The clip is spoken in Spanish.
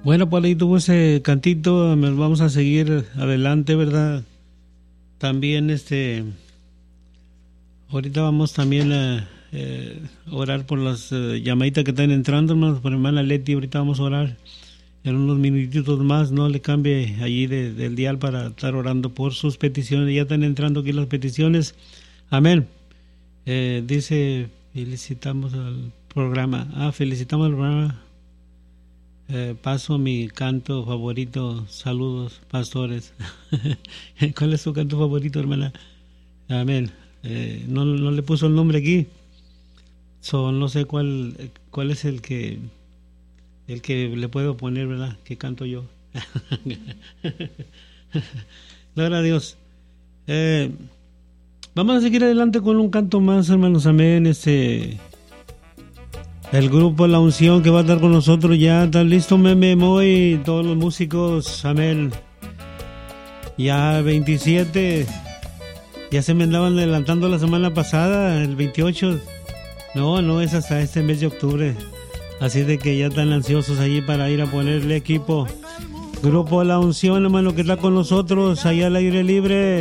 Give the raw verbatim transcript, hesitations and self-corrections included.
Bueno, por ahí tuvo ese cantito, nos vamos a seguir adelante, ¿verdad? También, este, ahorita vamos también a eh, orar por las eh, llamaditas que están entrando, hermanos, por hermana Leti, ahorita vamos a orar en unos minutitos más, no le cambie allí de, del dial para estar orando por sus peticiones, ya están entrando aquí las peticiones, amén. Eh, dice, felicitamos al programa, ah, felicitamos al programa. Eh, paso a mi canto favorito. Saludos, pastores. ¿Cuál es su canto favorito, hermana? Amén. Eh, no, no le puso el nombre aquí. So, no sé cuál cuál es el que el que le puedo poner, ¿verdad? Que canto yo. Gloria a Dios. Eh, vamos a seguir adelante con un canto más, hermanos. Amén. Este... El grupo La Unción que va a estar con nosotros ya. ¿Está listo, Meme, Moy? Todos los músicos, amén. Ya veintisiete. Ya se me andaban adelantando la semana pasada, el veintiocho. No, no es hasta este mes de octubre. Así de que ya están ansiosos allí para ir a ponerle equipo. Grupo La Unción, hermano, que está con nosotros allá al aire libre.